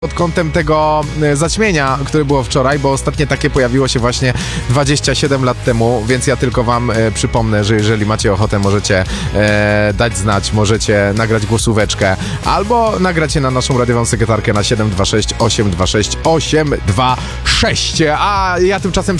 pod kątem tego zaćmienia, które było wczoraj, bo ostatnie takie pojawiło się właśnie 27 lat temu, więc ja tylko wam przypomnę, że jeżeli macie ochotę, możecie dać znać, możecie nagrać głosóweczkę, albo nagrać je na naszą radiową sekretarkę na 726 826 826. A ja tymczasem